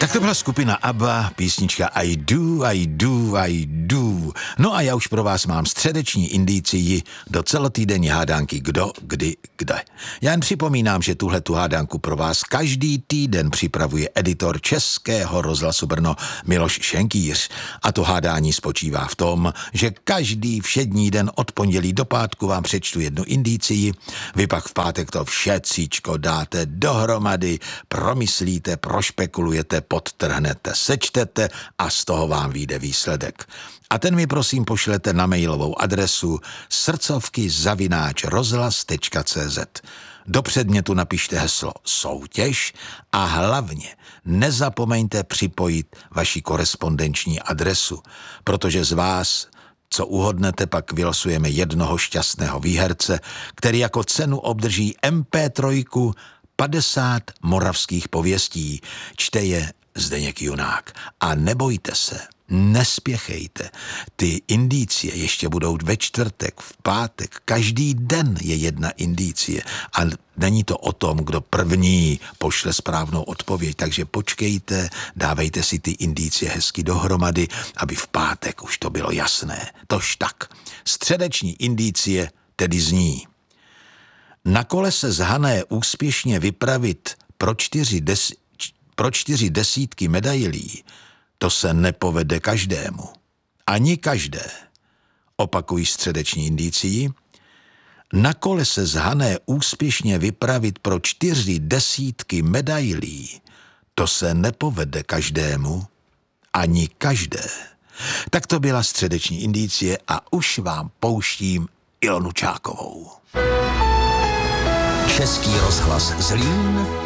Tak to byla skupina ABBA, písnička I do, I do, I do. No a já už pro vás mám středeční indicii do celotýdenní hádánky Kdo, kdy, kde. Já jen připomínám, že tuhletu hádánku pro vás každý týden připravuje editor Českého rozhlasu Brno Miloš Šenkýř. A to hádání spočívá v tom, že každý všední den od pondělí do pátku vám přečtu jednu indicii, vy pak v pátek to všecíčko dáte dohromady, promyslíte, prošpekulujete, podtrhnete, sečtete a z toho vám vyjde výsledek. A ten mi prosím pošlete na mailovou adresu srdcovky@rozhlas.cz. Do předmětu napište heslo soutěž a hlavně nezapomeňte připojit vaši korespondenční adresu, protože z vás, co uhodnete, pak vylosujeme jednoho šťastného výherce, který jako cenu obdrží MP3 50 moravských pověstí. Čte je Zdeněk Junák. A nebojte se, nespěchejte. Ty indicie ještě budou ve čtvrtek, v pátek. Každý den je jedna indicie. A není to o tom, kdo první pošle správnou odpověď. Takže počkejte, dávejte si ty indicie hezky dohromady, aby v pátek už to bylo jasné. Tož tak. Středeční indicie tedy zní: na kole se zhané úspěšně vypravit pro 4 desítky medailí, to se nepovede každému. Ani každé. Opakuji středeční indicii. Na kole se zhané úspěšně vypravit pro 4 desítky medailí, to se nepovede každému. Ani každé. Tak to byla středeční indicie a už vám pouštím Ilonu Čákovou. Český rozhlas Zlín.